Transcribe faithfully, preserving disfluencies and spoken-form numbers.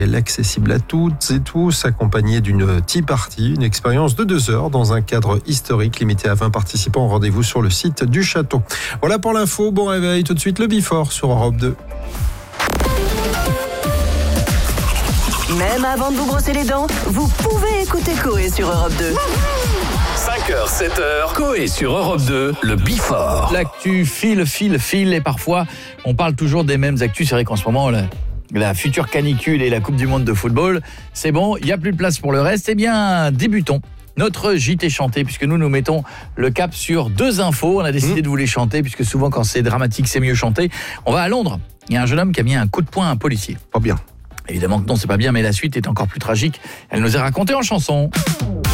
Elle est accessible à toutes et tous, accompagnée d'une tea party, une expérience de deux heures dans un cadre historique limité à vingt participants. Rendez-vous sur le site du château. Voilà pour l'info, bon réveil, tout de suite le Before sur Europe deux. Même avant de vous brosser les dents, vous pouvez écouter Coé sur Europe deux. cinq heures, sept heures, Coé sur Europe deux, le Before. L'actu file, file, file et parfois on parle toujours des mêmes actus. C'est vrai qu'en ce moment, la, la future canicule et la Coupe du Monde de football, c'est bon, il n'y a plus de place pour le reste. Eh bien, débutons notre J T chanté, puisque nous nous mettons le cap sur deux infos. On a décidé mmh. de vous les chanter, puisque souvent quand c'est dramatique, c'est mieux chanter. On va à Londres. Il y a un jeune homme qui a mis un coup de poing à un policier. Pas bien. Évidemment que non, c'est pas bien, mais la suite est encore plus tragique. Elle nous est racontée en chanson.